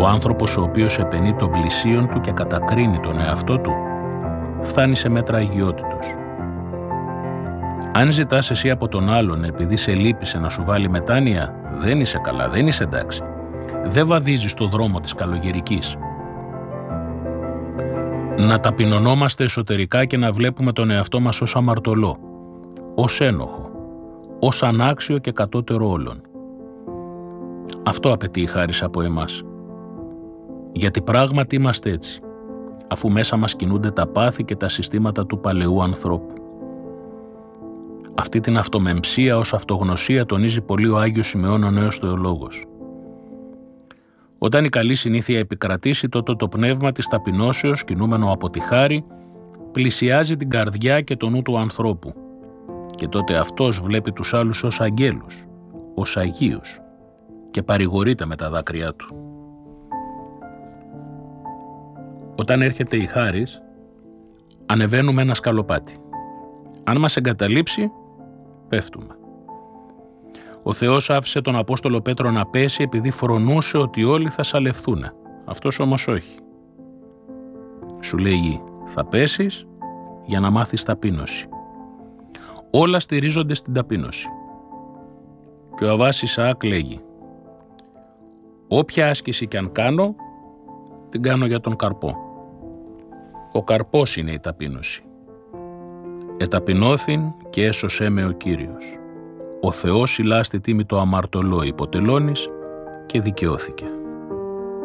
Ο άνθρωπος ο οποίος επενεί τον πλησίον του και κατακρίνει τον εαυτό του, φτάνει σε μέτρα αγιότητος. Αν ζητάς εσύ από τον άλλον επειδή σε λύπησε να σου βάλει μετάνοια, δεν είσαι καλά, δεν είσαι εντάξει. Δεν βαδίζεις το δρόμο της καλογερικής. Να ταπεινωνόμαστε εσωτερικά και να βλέπουμε τον εαυτό μας ως αμαρτωλό, ως ένοχο, ως ανάξιο και κατώτερο όλων. Αυτό απαιτεί η χάρις από εμάς. Γιατί πράγματι είμαστε έτσι, αφού μέσα μας κινούνται τα πάθη και τα συστήματα του παλαιού ανθρώπου. Αυτή την αυτομεμψία ως αυτογνωσία τονίζει πολύ ο Άγιος Σημεών ο Νέος Θεολόγος. Όταν η καλή συνήθεια επικρατήσει, τότε το πνεύμα της ταπεινώσεως, κινούμενο από τη χάρη, πλησιάζει την καρδιά και το νου του ανθρώπου. Και τότε αυτός βλέπει τους άλλους ως αγγέλους, ως αγίους και παρηγορείται με τα δάκρυά του. Όταν έρχεται η χάρις, ανεβαίνουμε ένα σκαλοπάτι. Αν μας εγκαταλείψει, πέφτουμε. Ο Θεός άφησε τον Απόστολο Πέτρο να πέσει επειδή φρονούσε ότι όλοι θα σαλευθούν. Αυτός όμως όχι. Σου λέει, θα πέσεις για να μάθεις ταπείνωση. Όλα στηρίζονται στην ταπείνωση. Και ο Αββάς Ισαάκ λέγει, όποια άσκηση κι αν κάνω, την κάνω για τον καρπό. Ο καρπός είναι η ταπείνωση. Εταπεινώθην και έσωσέ με ο Κύριος. Ο Θεός ηλάστη τίμη το αμαρτωλό υποτελώνης και δικαιώθηκε.